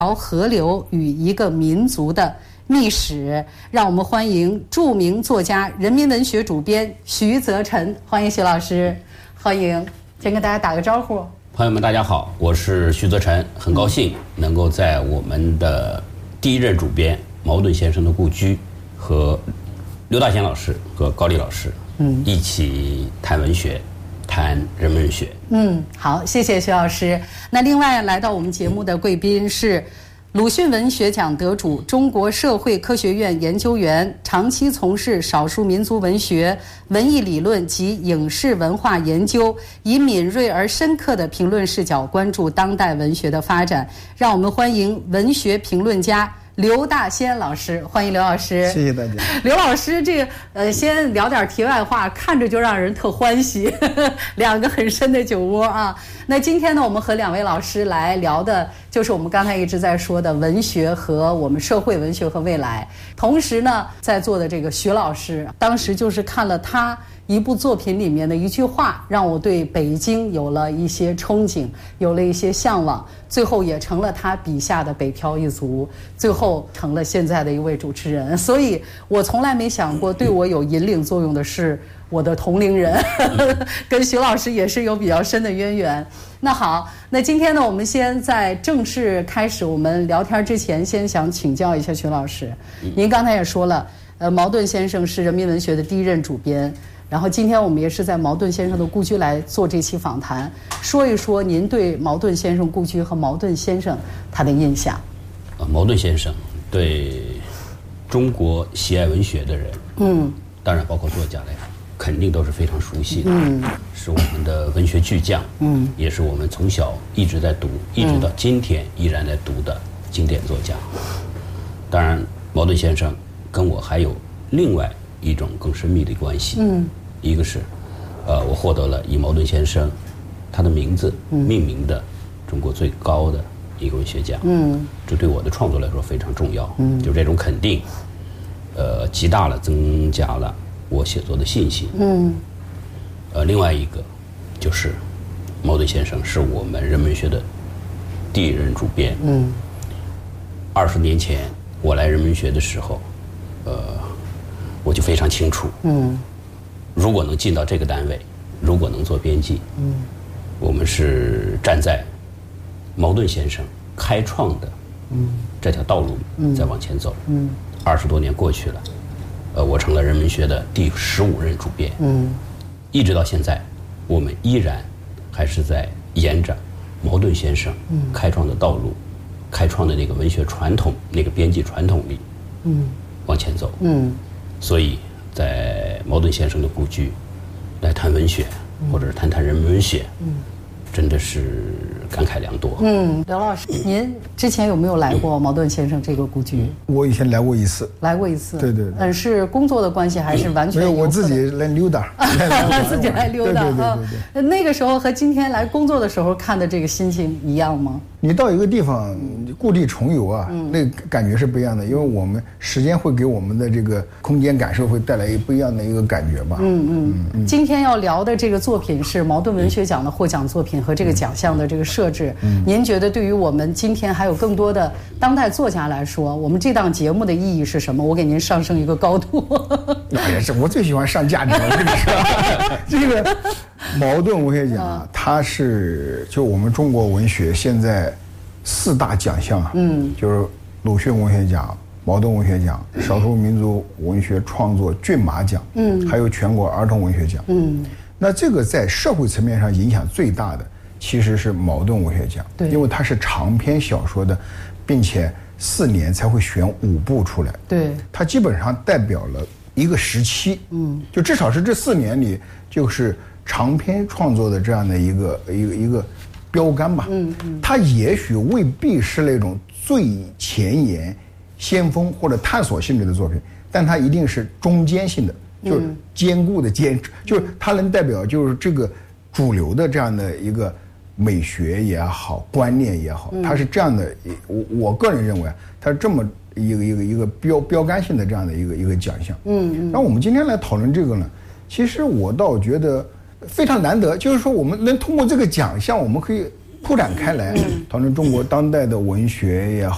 条河流与一个民族的历史，让我们欢迎著名作家、人民文学主编徐泽辰。欢迎徐老师，欢迎。先跟大家打个招呼。 朋友们，大家好，我是徐泽辰，很高兴能够在我们的第一任主编茅盾先生的故居和刘大贤老师和高丽老师，一起谈文学。谈人文学。 好，谢谢徐老师。那另外来到我们节目的贵宾是鲁迅文学奖得主、中国社会科学院研究员，长期从事少数民族文学、文艺理论及影视文化研究，以敏锐而深刻的评论视角关注当代文学的发展。让我们欢迎文学评论家刘大仙老师，欢迎刘老师。 谢谢大家。 刘老师，这个先聊点题外话，看着就让人特欢喜，两个很深的酒窝啊。那今天呢，我们和两位老师来聊的就是我们刚才一直在说的文学和我们社会文学和未来。同时呢，在座的这个徐老师，当时就是看了他一部作品里面的一句话，让我对北京有了一些憧憬，有了一些向往，最后也成了他笔下的北漂一族，最后成了现在的一位主持人。所以我从来没想过对我有引领作用的是我的同龄人，跟徐老师也是有比较深的渊源。那好，那今天呢，我们先在正式开始我们聊天之前，先想请教一下徐老师。您刚才也说了，茅盾先生是人民文学的第一任主编，然后今天我们也是在茅盾先生的故居来做这期访谈，说一说您对茅盾先生故居和茅盾先生他的印象。 茅盾先生对中国喜爱文学的人，当然包括作家来说，肯定都是非常熟悉的，是我们的文学巨匠，也是我们从小一直在读，一直到今天依然在读的经典作家。当然，茅盾先生跟我还有另外一种更深密的关系，一个是，我获得了以茅盾先生他的名字命名的中国最高的一个文学奖，这对我的创作来说非常重要，就这种肯定，极大了增加了我写作的信心，另外一个就是茅盾先生是我们人文学的第一任主编，20年前我来人文学的时候，我就非常清楚，如果能进到这个单位，如果能做编辑，我们是站在茅盾先生开创的这条道路再往前走，20多年过去了，我成了人文学的第15任主编，一直到现在，我们依然还是在沿着茅盾先生开创的道路，开创的那个文学传统、那个编辑传统里，往前走，所以在茅盾先生的故居来谈文学，或者是谈谈人文学，真的是感慨良多。 刘老师，您之前有没有来过茅盾先生这个故居？ 我以前来过一次。 来过一次。 对对对。 是工作的关系还是完全？ 没有，我自己来溜达。 自己来溜达啊！ 对。 那个时候和今天来工作的时候看的这个心情一样吗？ 你到一个地方故地重游啊，那个感觉是不一样的，因为我们时间会给我们的这个空间感受会带来不一样的一个感觉吧。 今天要聊的这个作品是茅盾文学奖的获奖作品和这个奖项的这个设置。您觉得对于我们今天还有更多的当代作家来说，我们这档节目的意义是什么？我给您上升一个高度。 也是我最喜欢上价值了，这个茅盾文学奖，它是就我们中国文学现在4大奖项啊，就是鲁迅文学奖、茅盾文学奖、少数民族文学创作骏马奖，还有全国儿童文学奖。那这个在社会层面上影响最大的其实是茅盾文学奖，因为它是长篇小说的，并且4年才会选5部出来。 对， 它基本上代表了一个时期，就至少是这4年里，就是长篇创作的这样的一个标杆吧。它也许未必是那种最前沿、先锋或者探索性质的作品，但它一定是中间性的，就是坚固的就是它能代表就是这个主流的这样的一个美学也好，观念也好，它是这样的。我个人认为，它是这么一个标杆性的这样的一个奖项。然后我们今天来讨论这个呢，其实我倒觉得非常难得，就是说我们能通过这个奖项，我们可以铺展开来，讨论中国当代的文学也好。